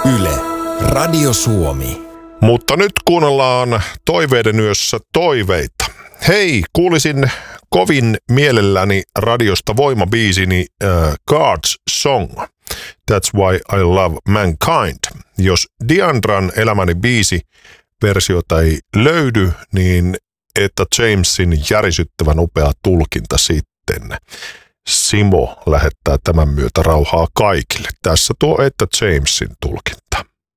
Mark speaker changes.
Speaker 1: Yle, Radio Suomi.
Speaker 2: Mutta nyt kuunnellaan Toiveiden yössä toiveita. Hei, kuulisin kovin mielelläni radiosta voimabiisini God's Song. That's Why I Love Mankind. Jos Diandran Elämäni biisi versiota ei löydy, niin että Jamesin järisyttävän upea tulkinta sitten. Simo lähettää tämän myötä rauhaa kaikille. Tässä tuo että Jamesin tulkinta.